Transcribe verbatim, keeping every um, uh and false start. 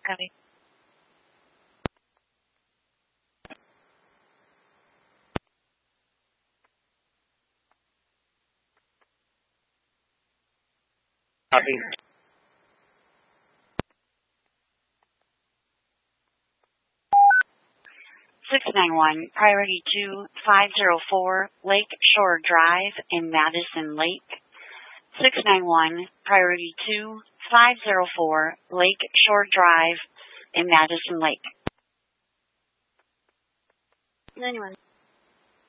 Copy. Copy. six nine one, priority two five zero four, Lake Shore Drive in Madison Lake. six nine one, priority two five zero four, Lake Shore Drive in Madison Lake. ninety-one.